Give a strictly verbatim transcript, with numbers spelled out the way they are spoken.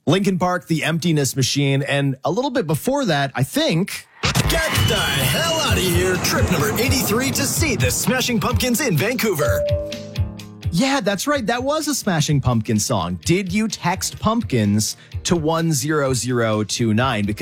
Linkin Park, The Emptiness Machine, and a little bit before that, I think... Get the hell out of here. Trip number eighty-three to see the Smashing Pumpkins in Vancouver. Yeah, that's right. That was a Smashing Pumpkins song. Did you text Pumpkins to one zero zero two nine? Because